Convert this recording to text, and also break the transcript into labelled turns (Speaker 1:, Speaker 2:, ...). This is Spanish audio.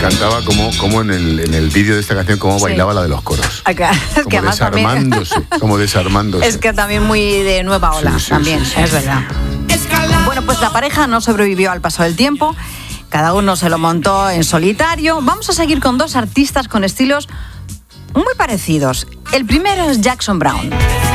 Speaker 1: encantaba cómo en el vídeo de esta canción, cómo bailaba la de los coros. Como desarmándose.
Speaker 2: Es que también muy de nueva ola, también, es verdad. Bueno, pues la pareja no sobrevivió al paso del tiempo. Cada uno se lo montó en solitario. Vamos a seguir con dos artistas con estilos muy parecidos. El primero es Jackson Browne.